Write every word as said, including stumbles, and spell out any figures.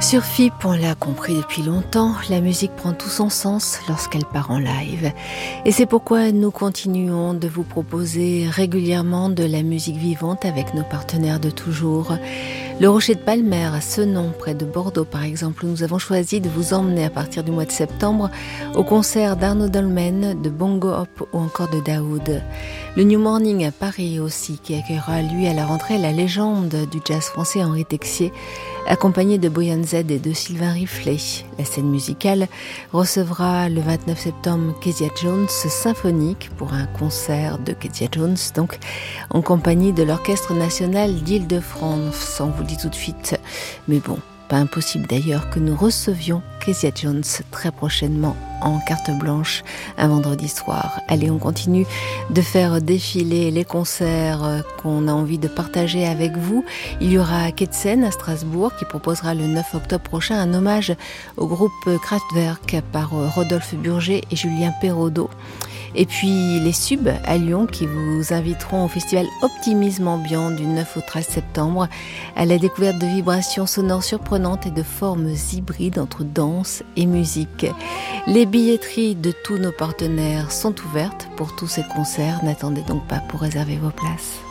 Sur F I P, on l'a compris depuis longtemps, la musique prend tout son sens lorsqu'elle part en live. Et c'est pourquoi nous continuons de vous proposer régulièrement de la musique vivante avec nos partenaires de toujours. Le Rocher de Palmer, à Senon, près de Bordeaux par exemple, où nous avons choisi de vous emmener à partir du mois de septembre au concert d'Arnaud Dolmen, de Bongo Hop ou encore de Daoud. Le New Morning à Paris aussi, qui accueillera lui à la rentrée la légende du jazz français Henri Texier, accompagné de Boyan Z et de Sylvain Riflet. La scène musicale recevra le vingt-neuf septembre Kezia Jones symphonique pour un concert de Kezia Jones, donc en compagnie de l'Orchestre National d'Île-de-France. On vous le dit tout de suite, mais bon, pas impossible d'ailleurs que nous recevions Kezia Jones très prochainement en carte blanche un vendredi soir. Allez, on continue de faire défiler les concerts qu'on a envie de partager avec vous. Il y aura Ketsen à Strasbourg qui proposera le neuf octobre prochain un hommage au groupe Kraftwerk par Rodolphe Burger et Julien Perraudot. Et puis les Subs à Lyon qui vous inviteront au festival Optimisme Ambiant du neuf au treize septembre à la découverte de vibrations sonores surprenantes et de formes hybrides entre danse et musique. Les billetteries de tous nos partenaires sont ouvertes pour tous ces concerts. N'attendez donc pas pour réserver vos places.